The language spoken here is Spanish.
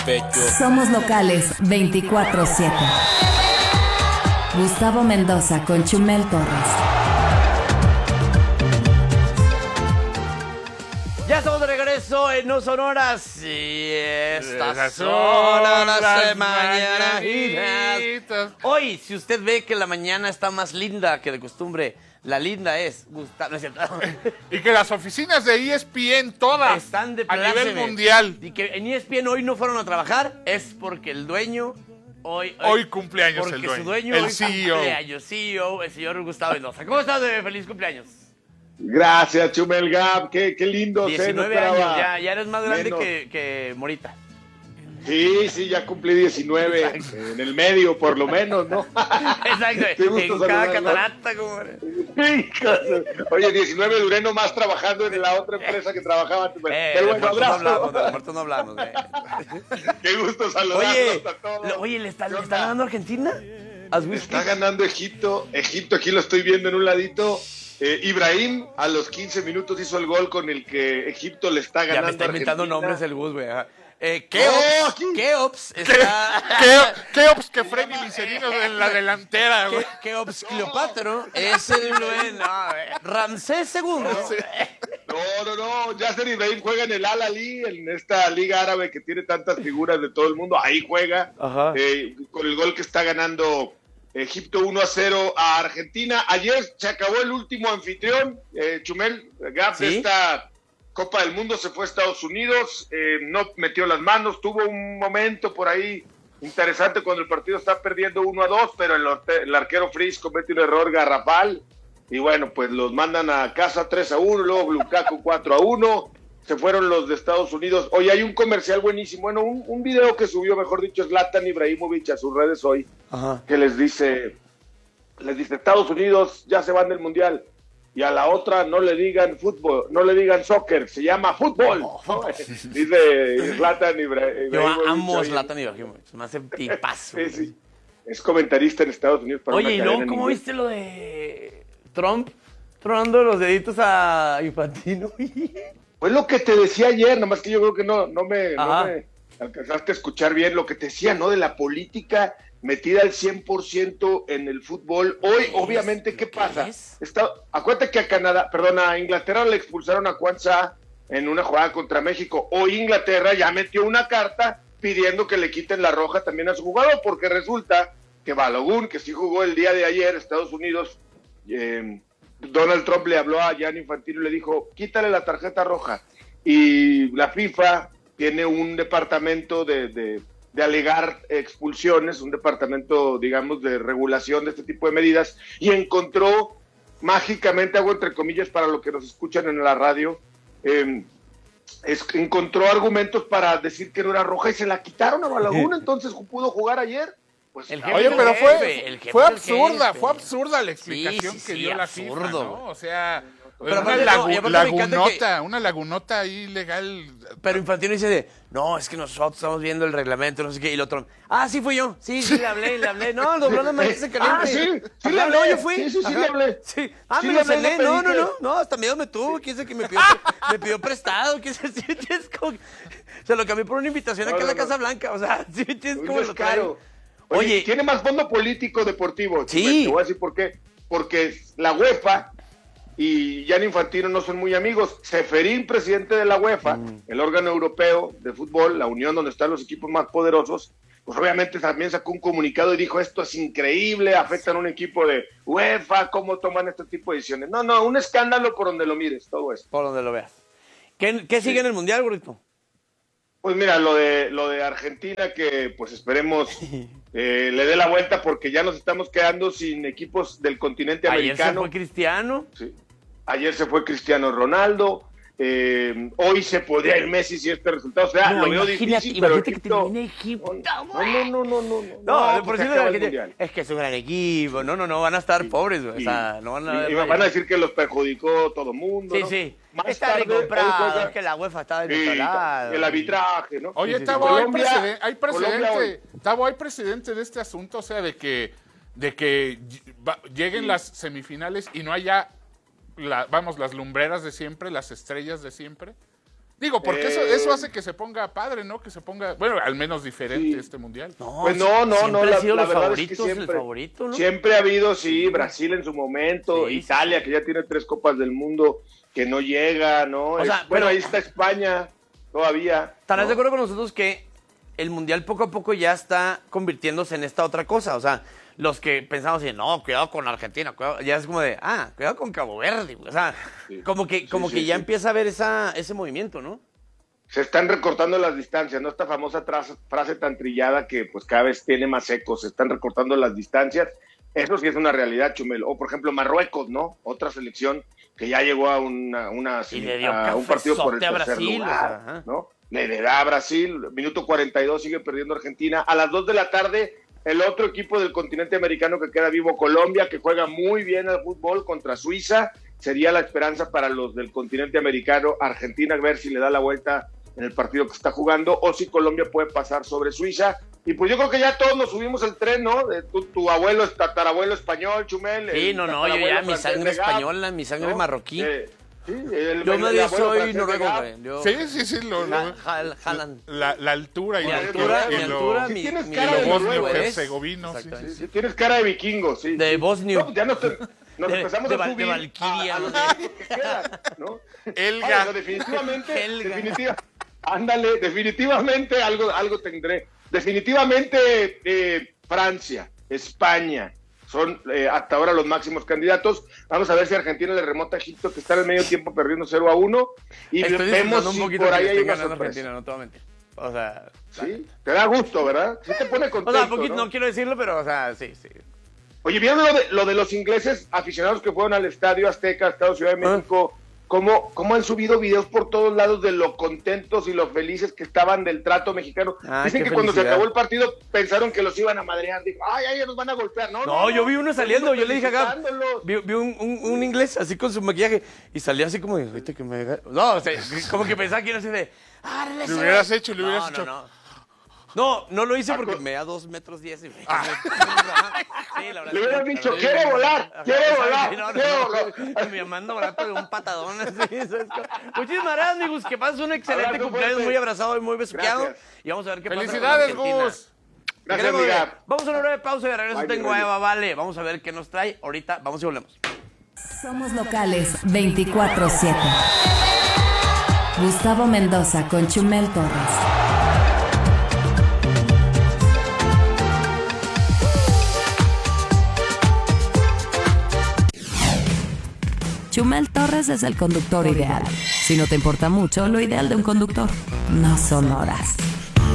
pecho. Somos locales 24/7. Gustavo Mendoza con Chumel Torres. Ya estamos de regreso en No Son Horas y estas son horas de mañanitas. Hoy, si usted ve que la mañana está más linda que de costumbre, la linda es Gustavo, ¿no es cierto? Y que las oficinas de ESPN todas Están de a nivel pláceme. mundial. Y que en ESPN hoy no fueron a trabajar es porque el dueño hoy cumpleaños porque el dueño. Su dueño el hoy CEO. cumpleaños, CEO, el señor Gustavo Mendoza. ¿Cómo estás, bebé? Feliz cumpleaños. Gracias, Chumel Gap, qué lindo. 19 años, ya eres más grande que Morita. Sí, ya cumplí 19, en el medio por lo menos, ¿no? Exacto, Qué gusto en cada saludarlo. catarata. Como... Oye, 19 duré nomás trabajando en la otra empresa que trabajaba. Pero bueno, abrazo. De los muertos no hablamos. Qué gusto saludarlos a todos. Oye, ¿le está ganando Argentina? ¿Has visto? Está ganando Egipto, aquí lo estoy viendo en un ladito. Ibrahim a los 15 minutos hizo el gol con el que Egipto le está ganando. Ya me está inventando Argentina. nombres el Gus, güey. Aquí. Está... Keops que Freddy Miserino en la delantera, güey. Keops Cleopatra es el Ramsés II. No, Yasser Ibrahim juega en el Al Ahly, en esta liga árabe que tiene tantas figuras de todo el mundo, ahí juega, con el gol que está ganando Egipto 1-0 a Argentina. Ayer se acabó el último anfitrión, Chumel Gap, ¿Sí? de esta Copa del Mundo, se fue a Estados Unidos, no metió las manos, tuvo un momento por ahí interesante cuando el partido está perdiendo 1-2, pero el arquero Fritz comete un error garrafal, y bueno, pues los mandan a casa 3-1, luego Lukaku 4-1, se fueron los de Estados Unidos. Hoy hay un comercial buenísimo, bueno, un video que subió, mejor dicho, Zlatan Ibrahimovic a sus redes hoy, que les dice, Estados Unidos ya se van del Mundial, y a la otra no le digan fútbol, no le digan soccer, se llama fútbol. ¿No? Dice Zlatan Ibrahimovic. Yo amo Zlatan Ibrahimovic, se me hace tipazo. Sí. Es comentarista en Estados Unidos. Para Oye, ¿y luego cómo viste lo de Trump tronando los deditos a Infantino? Pues lo que te decía ayer, nomás que yo creo que no me alcanzaste a escuchar bien lo que te decía, ¿no? De la política metida al 100% en el fútbol. Hoy, obviamente, ¿qué pasa? Acuérdate que a Inglaterra le expulsaron a Kwanzaa en una jugada contra México. Hoy Inglaterra ya metió una carta pidiendo que le quiten la roja también a su jugador, porque resulta que Balogun, que sí jugó el día de ayer, Estados Unidos, Donald Trump le habló a Gianni Infantino y le dijo, quítale la tarjeta roja. Y la FIFA tiene un departamento de alegar expulsiones, un departamento, digamos, de regulación de este tipo de medidas, y encontró, mágicamente, hago entre comillas para los que nos escuchan en la radio, encontró argumentos para decir que no era roja y se la quitaron a Balogun, entonces pudo jugar ayer. Pues, Oye, pero fue absurda la explicación que dio la FIFA, ¿no? O sea, una lagunota ahí legal. Pero Infantino dice no, es que nosotros estamos viendo el reglamento, no sé qué, y el otro, sí fui yo, sí, le hablé, no, el doblón de maíz se caliente. Sí le hablé, no, yo fui. Sí, le hablé. Sí, Sí me le lo cené, hablé, no, hasta miedo me tuvo, quién sabe que me pidió prestado, quién sabe, sí, es como, se lo cambié por una invitación aquí a la Casa Blanca, o sea, sí, es como lo trae. Oye, tiene más fondo político deportivo. Sí. Te voy a decir por qué. Porque la UEFA y Gianni Infantino no son muy amigos. Ceferín, presidente de la UEFA, el órgano europeo de fútbol, la unión donde están los equipos más poderosos, pues obviamente también sacó un comunicado y dijo, esto es increíble, afectan a un equipo de UEFA, ¿cómo toman este tipo de decisiones? No, un escándalo por donde lo mires, todo esto. Por donde lo veas. ¿Qué sigue en el Mundial, gordito? Pues mira, lo de Argentina, que pues esperemos le dé la vuelta, porque ya nos estamos quedando sin equipos del continente americano. Ayer se fue Cristiano. Sí. Ayer se fue Cristiano Ronaldo. Hoy se podría ir Messi si este resultado. O sea, lo veo difícil, pero imagínate que termine Egipto. No, por cierto, es que es un gran equipo. No, van a estar pobres, güey. O sea, no van a... Y van a decir que los perjudicó todo el mundo, ¿no? Sí. Más está tarde, recomprado, es que la UEFA está del otro lado. El arbitraje, ¿no? Oye, Sí. Tavo, hay Colombia precedente de este asunto, o sea, de que lleguen las semifinales y no haya las lumbreras de siempre, las estrellas de siempre. Digo, porque eso hace que se ponga padre, ¿no? Que se ponga, bueno, al menos diferente este mundial. Pues no, siempre han sido la los verdad favoritos, es que siempre, el favorito, ¿no? Siempre ha habido, Brasil en su momento, Italia, que ya tiene 3 Copas del Mundo, que no llega, ¿no? O sea, bueno, ahí está España, todavía. ¿Estarás ¿no? de acuerdo con nosotros que el mundial poco a poco ya está convirtiéndose en esta otra cosa? O sea, los que pensamos así, no, cuidado con Argentina, cuidado, ya es como de, cuidado con Cabo Verde. O sea, como que ya empieza a haber ese movimiento, ¿no? Se están recortando las distancias, ¿no? Esta famosa frase tan trillada que pues cada vez tiene más ecos, se están recortando las distancias. Eso sí es una realidad, Chumel. O por ejemplo Marruecos, ¿no? Otra selección que ya llegó a un partido por el tercer lugar, ¿no? Le da a Brasil, minuto 42, sigue perdiendo Argentina. A las 2 de la tarde, el otro equipo del continente americano que queda vivo, Colombia, que juega muy bien al fútbol contra Suiza. Sería la esperanza para los del continente americano. Argentina, a ver si le da la vuelta en el partido que está jugando, o si Colombia puede pasar sobre Suiza. Y pues yo creo que ya todos nos subimos el tren, ¿no? Tu abuelo es tatarabuelo español, Chumel. Sí, yo ya, mi sangre española, mi sangre marroquí. Yo soy noruego, güey. Sí, jalan. La altura y mi altura, si tienes mi cara de bosnio herzegovino. Sí, tienes cara de vikingo, sí. De bosnio. No, ya nos empezamos a subir. De Valquiria. ¿No? Elga. Definitivamente algo tendré. Definitivamente Francia, España son hasta ahora los máximos candidatos. Vamos a ver si Argentina le remota a Egipto, que está en el medio tiempo perdiendo 0-1. Y vemos si por ahí hay una sorpresa. Argentina, no te voy a mentir. O sea, sí, te da gusto, ¿verdad? Sí te pone contento. O sea, poquito, ¿no? Quiero decirlo, pero, o sea, sí. Oye, ¿vieron lo de los ingleses aficionados que fueron al Estadio Azteca, Estado Ciudad de México? ¿Cómo han subido videos por todos lados de lo contentos y lo felices que estaban del trato mexicano? Dicen que cuando se acabó el partido pensaron que los iban a madrear. Dijo, ay, nos van a golpear. No, yo vi uno saliendo, yo le dije acá, vi un inglés así con su maquillaje y salía así como, ahorita que me... No, o sea, como que pensaba que era así de... Le hubieras hecho. No lo hice porque me da 2 metros 10. Sí, la verdad. Le hubieras dicho, quiere volar. Me manda barato de un patadón así. Muchísimas gracias, mi Gus. Que pases un excelente cumpleaños, muy abrazado y muy besuqueado. Y vamos a ver qué pasa. ¡Felicidades, Gus! Gracias, amiga. Vamos a una breve pausa y de regreso tengo a Eva Vale. Vamos a ver qué nos trae. Ahorita vamos y volvemos. Somos locales 24/7. Gustavo Mendoza con Chumel Torres. Chumel Torres es el conductor ideal. Si no te importa mucho, lo ideal de un conductor no son horas.